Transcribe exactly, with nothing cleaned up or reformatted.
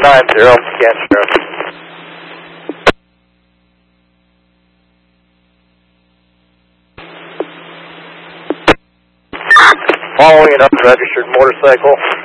nine zero, scan sheriff. Following an unregistered motorcycle.